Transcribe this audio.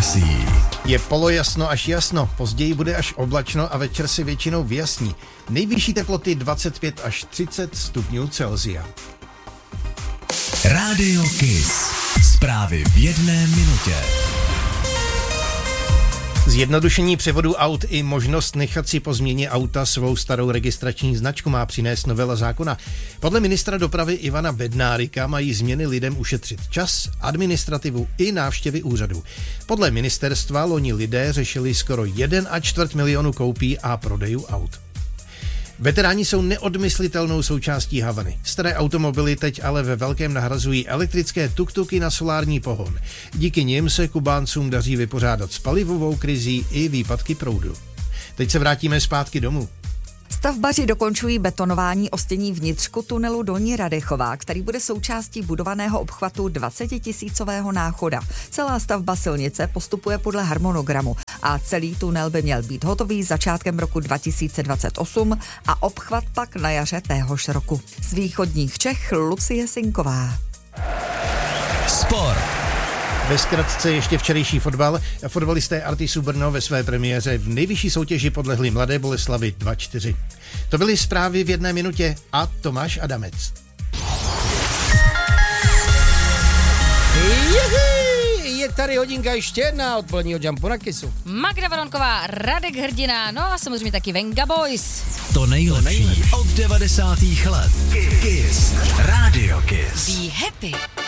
počasí. Je polojasno až jasno, později bude až oblačno a večer si většinou vyjasní. Nejvyšší teploty 25 až 30 stupňů Celsia. Rádio Kiss. Zprávy v 1 minutě. Zjednodušení převodu aut i možnost nechat si po změně auta svou starou registrační značku má přinést novela zákona. Podle ministra dopravy Ivana Bednárika mají změny lidem ušetřit čas, administrativu i návštěvy úřadů. Podle ministerstva loni lidé řešili skoro 1,25 milionu koupí a prodejů aut. Veteráni jsou neodmyslitelnou součástí Havany. Staré automobily teď ale ve velkém nahrazují elektrické tuktuky na solární pohon. Díky nim se Kubáncům daří vypořádat s palivovou krizí i výpadky proudu. Teď se vrátíme zpátky domů. Stavbaři dokončují betonování ostění vnitřku tunelu Dolní Radechová, který bude součástí budovaného obchvatu 20tisícového náchoda. Celá stavba silnice postupuje podle harmonogramu a celý tunel by měl být hotový začátkem roku 2028 a obchvat pak na jaře téhož roku. Z východních Čech Lucie Sinková. Sport. Ve zkratce ještě včerejší fotbal. Fotbalisté Artisu Brno ve své premiéře v nejvyšší soutěži podlehli Mladé Boleslavi 2-4. To byly zprávy v 1 minutě a Tomáš Adamec. Je tady hodinka ještě jedna odpoledního Jumpu na Kissu. Magda Varonková, Radek Hrdina, no a samozřejmě taky Venga Boys. To nejlepší od 90. let. Kiss. Rádio Kiss. Be happy.